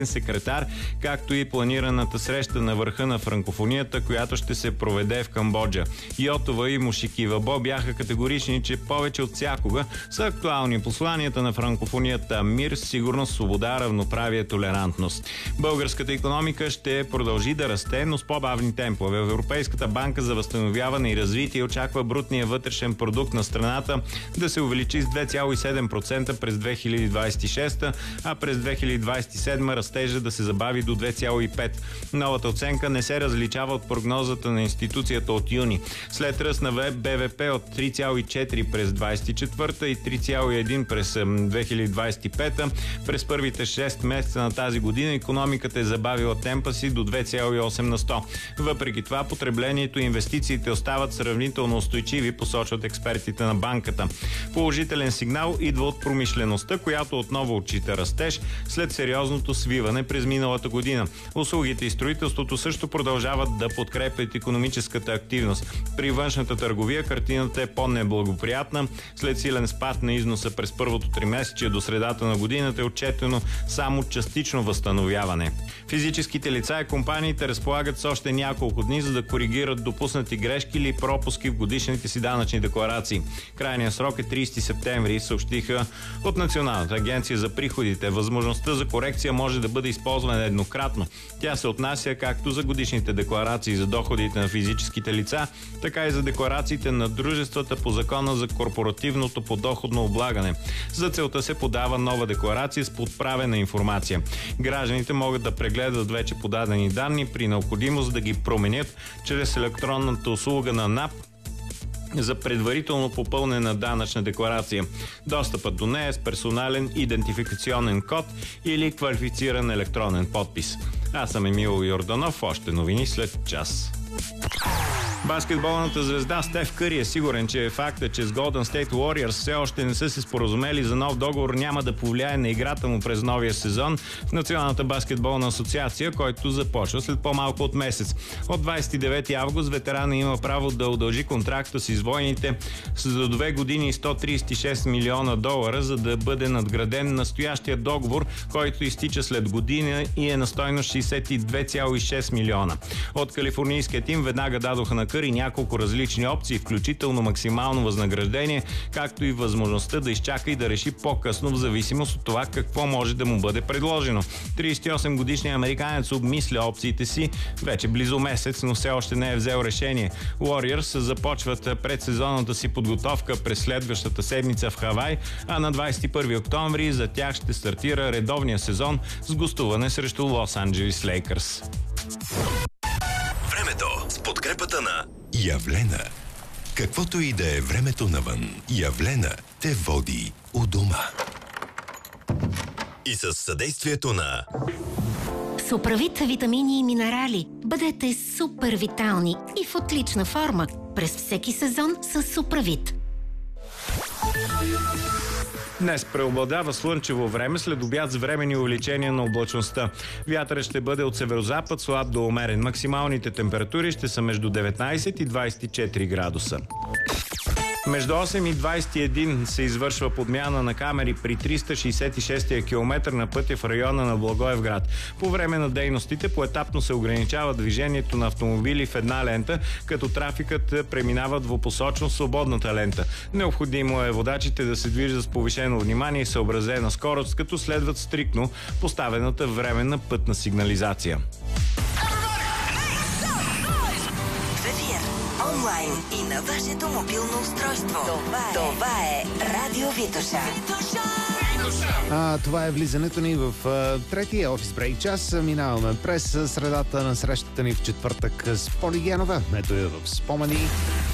секретар, както и планираната среща на върха на франкофонията, която ще се проведе в Камбоджа. Йотова и Мушикивабо бяха категорични, че повече от всякога са актуални посланията на франкофонията: мир, сигурност, свобода, равноправие, толерантност. Българската икономика ще продължи да расте, но с по-бавни темпове. Европейската банка за възстановяване и развитие очаква брутния вътрешен продукт на страната да се увеличи с 2,7% през 2026, а през 2027 растежа да се забави до 2,5%. Новата оценка не се различава от прогнозата на институцията от юни. След ръст на БВП от 3,4% през 2024 и 3,1% през 2025, през първите 6 месеца на тази година икономиката е забавила темпа си до 2,8 на 100. Въпреки това, потреблението и инвестициите остават сравнително устойчиви, посочват експертите на банката. Положителен сигнал идва от промишлеността, която отново отчита растеж след сериозното свиване през миналата година. Услугите и строителството също продължават да подкрепят икономическата активност. При външната търговия картината е по-неблагоприятна. След силен спад на износа през първото тримесечие до средата на годината е отчетено само частично възстановяване. Физическите лица и компаниите разполагат с още няколко дни, за да коригират допуснати грешки или пропуски в годишните си данъчни декларации. Крайният срок е 30 септември, съобщиха от Националната агенция за приходите. Възможността за корекция може да бъде използвана еднократно. Тя се отнася както за годишните декларации за доходите на физическите лица, така и за декларациите на дружествата по Закона за корпоративното подоходно облагане. За целта се подава нова декларация с подправена информация. Гражданите могат да прегледат вече подадени данни, при необходимост да ги променят чрез електронната услуга на НАП за предварително попълнена данъчна декларация. Достъпът до нея е с персонален идентификационен код или квалифициран електронен подпис. Аз съм Емил Йорданов. Още новини след час. Баскетболната звезда Стеф Къри е сигурен, че факта, че с Golden State Warriors все още не са се споразумели за нов договор, няма да повлияе на играта му през новия сезон в Националната баскетболна асоциация, който започва след по-малко от месец. От 29 август ветерана има право да удължи контракта си с войните за 2 години и 136 милиона долара, за да бъде надграден настоящия договор, който изтича след година и е на стойност 62,6 милиона. От калифорнийския тим веднага дадоха на Къри няколко различни опции, включително максимално възнаграждение, както и възможността да изчака и да реши по-късно в зависимост от това какво може да му бъде предложено. 38 годишният американец обмисля опциите си вече близо месец, но все още не е взел решение. Warriors започват предсезонната си подготовка през следващата седмица в Хавай, а на 21 октомври за тях ще стартира редовния сезон с гостуване срещу Лос Анджелис Лейкърс. Времето с подкрепата на Явлена. Каквото и да е времето навън, Явлена те води у дома. И с съдействието на Суправит витамини и минерали. Бъдете супер витални и в отлична форма през всеки сезон с Суправит. Днес преобладава слънчево време, след обяд с временни увеличения на облачността. Вятърът ще бъде от северозапад, слаб до умерен. Максималните температури ще са между 19 и 24 градуса. Между 8 и 21 се извършва подмяна на камери при 366-я километър на пътя в района на Благоевград. По време на дейностите поетапно се ограничава движението на автомобили в една лента, като трафикът преминава двупосочно свободната лента. Необходимо е водачите да се движат с повишено внимание и съобразена скорост, като следват стриктно поставената временна пътна сигнализация. Онлайн и на вашето мобилно устройство. Това е Радио Витоша. Това е влизането ни в третия офис брейк час. Минаваме през средата на срещата ни в четвъртък с Поли Генова. Ето я в спомени.